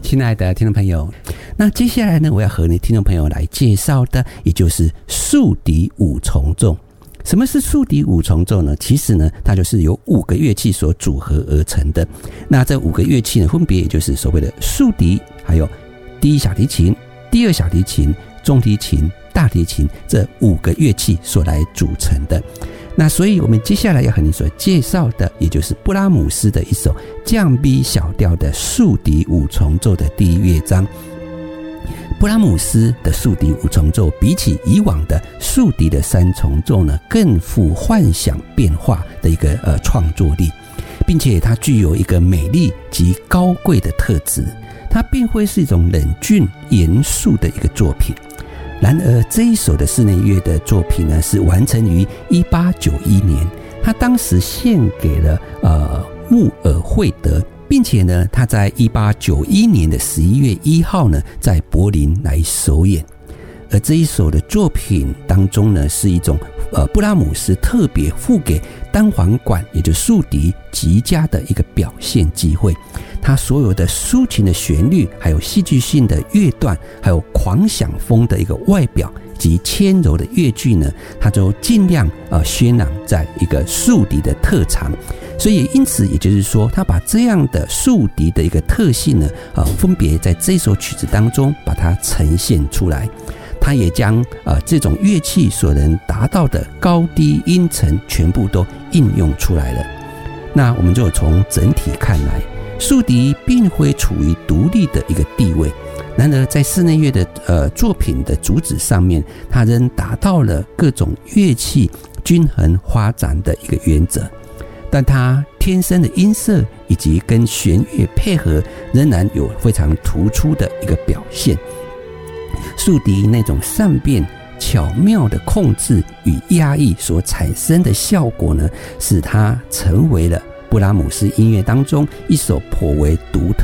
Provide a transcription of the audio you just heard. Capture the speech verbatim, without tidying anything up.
亲爱的听众朋友，那接下来呢，我要和你听众朋友来介绍的，也就是竖笛五重奏。什么是竖笛五重奏呢？其实呢，它就是由五个乐器所组合而成的。那这五个乐器呢，分别也就是所谓的竖笛，还有第一小提琴、第二小提琴、中提琴、大提琴这五个乐器所来组成的。那所以我们接下来要和你所介绍的，也就是布拉姆斯的一首降 B 小调的竖笛五重奏的第一乐章。布拉姆斯的竖笛五重奏比起以往的竖笛的三重奏呢，更富幻想变化的一个呃创作力，并且它具有一个美丽及高贵的特质，它并非是一种冷峻严肃的一个作品。然而这一首的室内乐的作品呢，是完成于一八九一年，他当时献给了呃穆尔惠德，并且呢，他在一八九一年的十一月一号呢，在柏林来首演。而这一首的作品当中呢，是一种呃布拉姆斯特别赋给单簧管，也就是竖笛极佳的一个表现机会。它所有的抒情的旋律，还有戏剧性的乐段，还有狂想风的一个外表及纤柔的乐句呢，它都尽量呃渲染在一个竖笛的特长。所以因此也就是说，他把这样的竖笛的一个特性呢，呃，分别在这首曲子当中把它呈现出来。他也将呃这种乐器所能达到的高低音程全部都应用出来了。那我们就从整体看来，竖笛并非处于独立的一个地位，然而在室内乐的呃作品的主旨上面，它仍达到了各种乐器均衡发展的一个原则。但它天生的音色以及跟弦乐配合，仍然有非常突出的一个表现。竖笛那种善变、巧妙的控制与压抑所产生的效果呢，使它成为了布拉姆斯音乐当中一首颇为独特